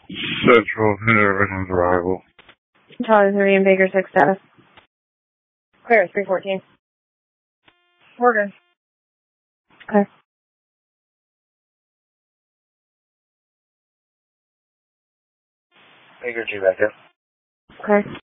Central, everyone's arrival. Charlie 3 and Baker 6 status. Clear, 314. We're good. Okay. Baker 2 back up. Okay.